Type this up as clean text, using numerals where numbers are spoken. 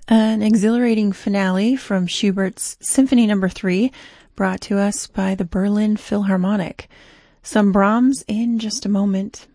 An exhilarating finale from Schubert's Symphony No. 3, brought to us by the Berlin Philharmonic. Some Brahms in just a moment.